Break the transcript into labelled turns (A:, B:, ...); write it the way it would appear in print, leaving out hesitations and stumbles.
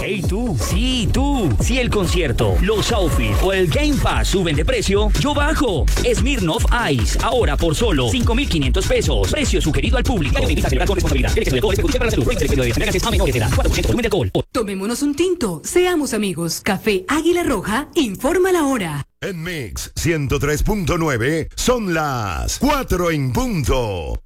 A: Hey tú, sí tú, si el concierto, los outfits o el Game Pass suben de precio, yo bajo. Smirnoff Ice, ahora por solo 5.500 pesos. Precio sugerido al público. Con responsabilidad. El exceso de alcohol es perjudicial para la salud. Prohíbe el expendio de bebidas a menores de edad. 4% volumen de alcohol.
B: Tomémonos un tinto, seamos amigos. Café Águila Roja informa la hora.
C: En Mix 103.9 son las 4 en punto.